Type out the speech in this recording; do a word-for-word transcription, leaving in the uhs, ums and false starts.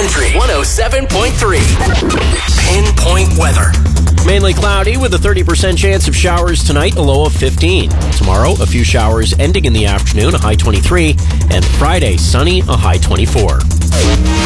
Country one oh seven point three. Pinpoint weather. Mainly cloudy with a thirty percent chance of showers tonight, a low of fifteen. Tomorrow, a few showers ending in the afternoon, a high twenty-three. And Friday, sunny, a high twenty-four.